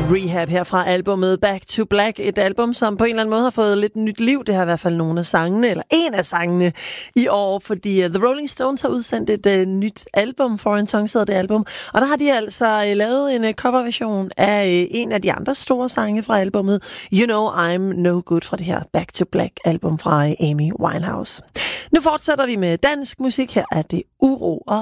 Rehab her fra albumet Back to Black. Et album, som på en eller anden måde har fået lidt nyt liv. Det har i hvert fald nogle af sangene, eller en af sangene i år, fordi The Rolling Stones har udsendt et nyt album. Foreign Songs hedder det album. Og der har de altså lavet en coverversion af en af de andre store sange fra albumet. You Know I'm No Good fra det her Back to Black album fra Amy Winehouse. Nu fortsætter vi med dansk musik. Her er det Uro og